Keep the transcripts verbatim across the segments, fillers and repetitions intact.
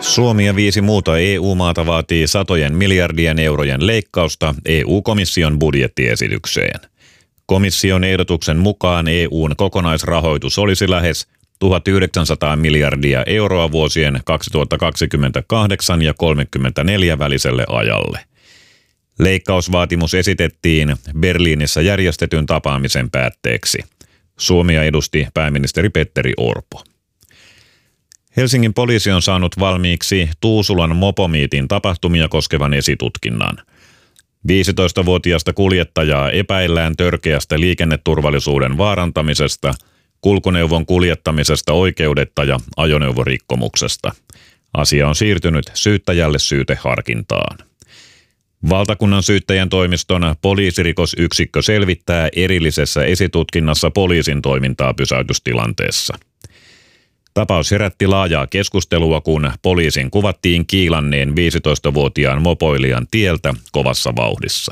Suomi ja viisi muuta E U-maata vaatii satojen miljardien eurojen leikkausta E U-komission budjettiesitykseen. Komission ehdotuksen mukaan E U:n kokonaisrahoitus olisi lähes tuhatyhdeksänsataa miljardia euroa vuosien kaksituhattakaksikymmentäkahdeksan ja kolmekymmentäneljä väliselle ajalle. Leikkausvaatimus esitettiin Berliinissä järjestetyn tapaamisen päätteeksi. Suomea edusti pääministeri Petteri Orpo. Helsingin poliisi on saanut valmiiksi Tuusulan mopomiitin tapahtumia koskevan esitutkinnan. viisitoistavuotiaasta kuljettajaa epäillään törkeästä liikenneturvallisuuden vaarantamisesta, kulkuneuvon kuljettamisesta oikeudetta ja ajoneuvorikkomuksesta. Asia on siirtynyt syyttäjälle syyteharkintaan. Valtakunnan syyttäjän toimiston poliisirikosyksikkö selvittää erillisessä esitutkinnassa poliisin toimintaa pysäytystilanteessa. Tapaus herätti laajaa keskustelua, kun poliisin kuvattiin kiilanneen viisitoistavuotiaan mopoilijan tieltä kovassa vauhdissa.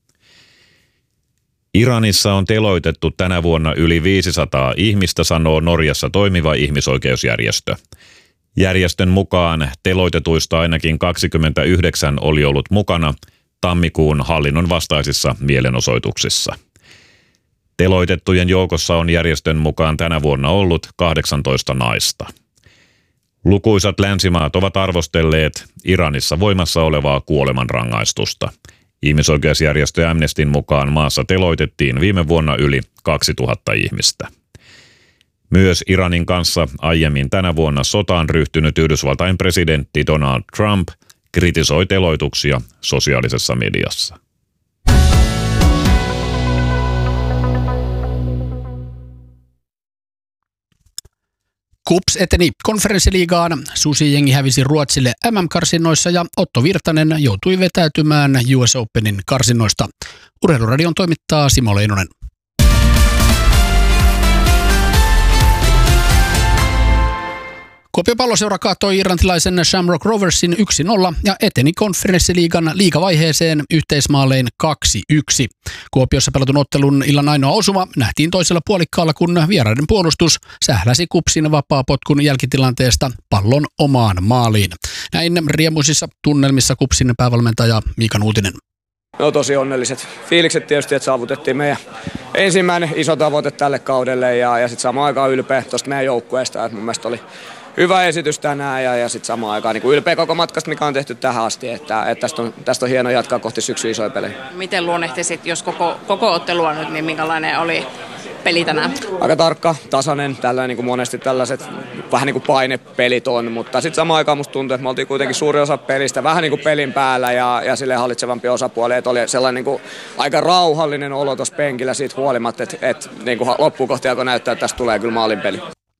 Iranissa on teloitettu tänä vuonna yli viisisataa ihmistä, sanoo Norjassa toimiva ihmisoikeusjärjestö. Järjestön mukaan teloitetuista ainakin kaksikymmentäyhdeksän oli ollut mukana tammikuun hallinnon vastaisissa mielenosoituksissa. Teloitettujen joukossa on järjestön mukaan tänä vuonna ollut kahdeksantoista naista. Lukuisat länsimaat ovat arvostelleet Iranissa voimassa olevaa kuolemanrangaistusta. Ihmisoikeusjärjestö Amnestyn mukaan maassa teloitettiin viime vuonna yli kaksituhatta ihmistä. Myös Iranin kanssa aiemmin tänä vuonna sotaan ryhtynyt Yhdysvaltain presidentti Donald Trump kritisoi teloituksia sosiaalisessa mediassa. KuPS eteni konferenssiliigaan, Susi-jengi hävisi Ruotsille M M-karsinnoissa ja Otto Virtanen joutui vetäytymään U S Openin karsinnoista. Urheiluradion toimittaa Simo Leinonen. Kuopion Palloseura kaatoi irlantilaisen Shamrock Roversin yksi nolla ja eteni konferenssiliigan liigavaiheeseen yhteismaalein kaksi yksi. Kuopiossa pelatun ottelun illan ainoa osuma nähtiin toisella puolikkaalla, kun vieraiden puolustus sähläsi KuPSin vapaapotkun jälkitilanteesta pallon omaan maaliin. Näin riemuisissa tunnelmissa KuPSin päävalmentaja Miika Nuutinen. No tosi onnelliset fiilikset tietysti, että saavutettiin meidän ensimmäinen iso tavoite tälle kaudelle ja, ja sitten samaan aikaan ylpeä tuosta meidän joukkueesta. Että mun mielestä oli hyvä esitys tänään ja, ja sitten samaan aikaan niin ylpeä koko matkasta, mikä on tehty tähän asti. Että, että tästä, on, tästä on hieno jatkaa kohti syksyä isoja pelejä. Miten luonnehtisit, jos koko, koko ottelua nyt, niin minkälainen oli peli tänään? Aika tarkka, tasainen, tällainen niin kuin monesti tällaiset vähän niin kuin painepelit on, mutta sitten samaan aikaan musta tuntuu, että me oltiin kuitenkin suuri osa pelistä vähän niin kuin pelin päällä ja, ja silleen hallitsevampi osapuoli, että oli sellainen niin kuin aika rauhallinen olo tuossa penkillä siitä huolimatta, että, että niin kuin loppuun kohti alkoi näyttää, että tästä tulee kyllä maalinpeli.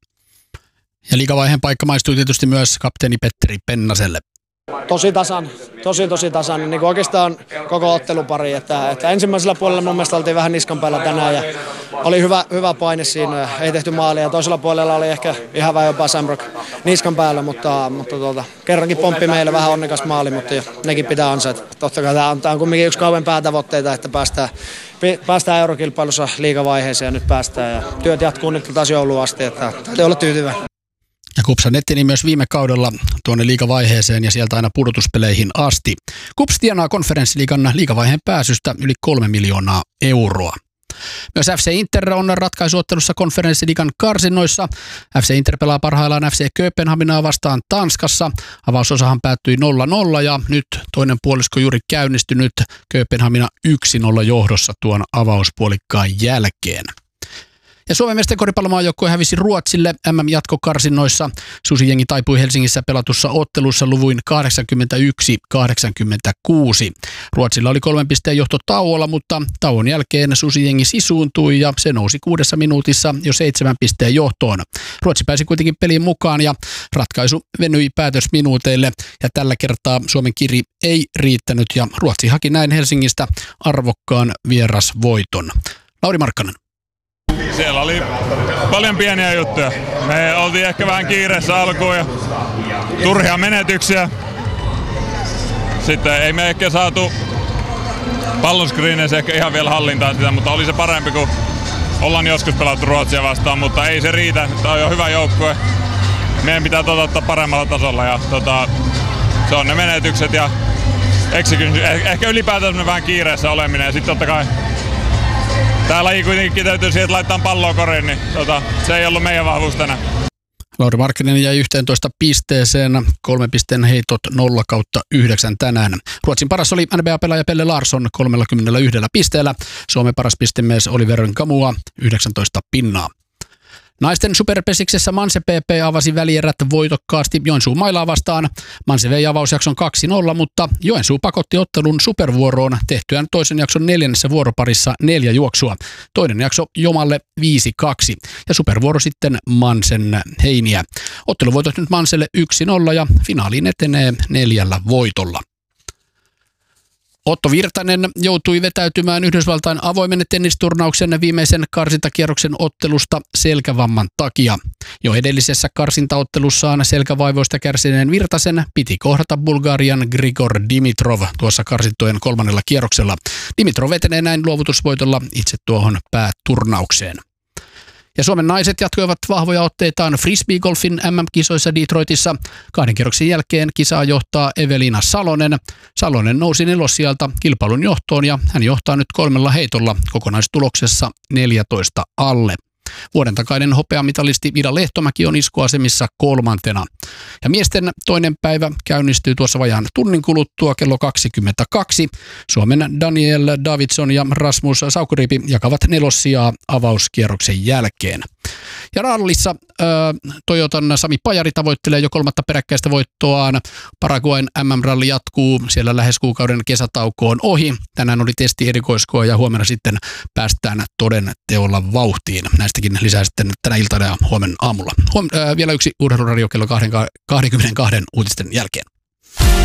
Ja liigavaiheen paikka maistui tietysti myös kapteeni Petteri Pennaselle. Tosi tasan, tosi tosi tasan, niin kuin oikeastaan koko ottelupari, että, että ensimmäisellä puolella mun mielestä oltiin vähän niskan päällä tänään ja oli hyvä, hyvä paine siinä, ei tehty maalia ja toisella puolella oli ehkä ihan vähän jopa Shamrock niskan päällä, mutta, mutta tuota, kerrankin pomppi meille vähän onnekas maali, mutta nekin pitää ansaita. Totta kai tämä on, tämä on kumminkin yksi kauan päätavoitteita, että päästään, päästään eurokilpailussa liigavaiheeseen ja nyt päästään ja työt jatkuu nyt taas jouluun asti, että täytyy olla tyytyväinen. Ja KuPS nettini myös viime kaudella tuonne liigavaiheeseen ja sieltä aina pudotuspeleihin asti. KuPS tienaa konferenssiliigan liigavaiheen pääsystä yli kolme miljoonaa euroa. Myös F C Inter on ratkaisuottelussa konferenssiliigan karsinnoissa. F C Inter pelaa parhaillaan F C Kööpenhaminaa vastaan Tanskassa. Avausosahan päättyi nolla nolla ja nyt toinen puolisko juuri käynnistynyt, Kööpenhamina yksi nolla johdossa tuon avauspuolikkaan jälkeen. Ja Suomen miesten koripallomaajoukkue hävisi Ruotsille M M-jatkokarsinnoissa. Susi-jengi taipui Helsingissä pelatussa ottelussa luvuin kahdeksankymmentäyksi kahdeksankymmentäkuusi. Ruotsilla oli kolmen pisteen johto tauolla, mutta tauon jälkeen Susi-jengi sisuuntui ja se nousi kuudessa minuutissa jo seitsemän pisteen johtoon. Ruotsi pääsi kuitenkin peliin mukaan ja ratkaisu venyi päätösminuuteille ja tällä kertaa Suomen kiri ei riittänyt ja Ruotsi haki näin Helsingistä arvokkaan vierasvoiton. Lauri Markkanen. Siellä oli paljon pieniä juttuja. Me oltiin ehkä vähän kiireessä alkuun ja turhia menetyksiä. Sitten ei me ehkä saatu pallonskriineissä ehkä ihan vielä hallintaan sitä, mutta oli se parempi kuin ollaan joskus pelattu Ruotsia vastaan, mutta ei se riitä. Tämä on jo hyvä joukkue. meidän pitää toteuttaa paremmalla tasolla ja tota, se on ne menetykset ja execution, ehkä ylipäätään me vähän kiireessä oleminen ja sitten totta kai tää laji kuitenkin kiteytyy siihen, että laittaa palloa koriin, niin tota, se ei ollut meidän vahvuus tänään. Lauri Markkinen jäi yhteentoista pisteeseen, kolme pisteen heitot nolla kautta yhdeksän tänään. Ruotsin paras oli N B A-pelaaja Pelle Larsson kolmekymmentäyksi pisteellä. Suomen paras pistemies Oliver Kamua yhdeksäntoista pinnaa. Naisten superpesiksessä Manse P P avasi välierät voitokkaasti Joensuun Mailaa vastaan. Manse vei avausjakson kaksi nolla, mutta Joensuu pakotti ottelun supervuoroon tehtyään toisen jakson neljännessä vuoroparissa neljä juoksua. Toinen jakso Jomalle viisi kaksi ja supervuoro sitten Mansen heiniä. Ottelu voitot nyt Manselle yksi nolla ja finaaliin etenee neljällä voitolla. Otto Virtanen joutui vetäytymään Yhdysvaltain avoimen tennisturnauksen viimeisen karsintakierroksen ottelusta selkävamman takia. Jo edellisessä karsintaottelussaan selkävaivoista kärsineen Virtasen piti kohdata Bulgarian Grigor Dimitrov tuossa karsintojen kolmannella kierroksella. Dimitrov etenee näin luovutusvoitolla itse tuohon pääturnaukseen. Ja Suomen naiset jatkoivat vahvoja otteitaan frisbeegolfin M M-kisoissa Detroitissa. Kahden kierroksen jälkeen kisaa johtaa Evelina Salonen. Salonen nousi nelossijalta kilpailun johtoon ja hän johtaa nyt kolmella heitolla kokonaistuloksessa neljätoista alle. Vuoden takainen hopeamitalisti Ida Lehtomäki on iskuasemissa kolmantena. Ja miesten toinen päivä käynnistyy tuossa vajaan tunnin kuluttua kello kaksikymmentäkaksi. Suomen Daniel Davidson ja Rasmus Saukuriipi jakavat nelossijaa avauskierroksen jälkeen. Ja rallissa äh, Toyotan Sami Pajari tavoittelee jo kolmatta peräkkäistä voittoaan. Paraguayn M M-ralli jatkuu, siellä lähes kuukauden kesätauko on ohi. Tänään oli testi erikoiskoe ja huomenna sitten päästään toden teolla vauhtiin. Näistäkin lisää sitten tänä iltana ja huomenna aamulla. Huom- äh, vielä yksi urheiluradio kello kaksikymmentäkaksi uutisten jälkeen.